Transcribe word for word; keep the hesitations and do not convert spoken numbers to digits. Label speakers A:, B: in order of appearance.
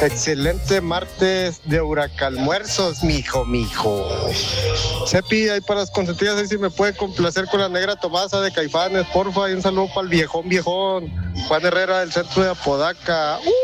A: Excelente martes de huracalmuerzos, mijo, mijo. Cepi, ahí para las consentidas, ahí si me puede complacer con la negra Tomasa de Caifanes, porfa, y un saludo para el viejón, viejón, Juan Herrera del centro de Apodaca. ¡Uh!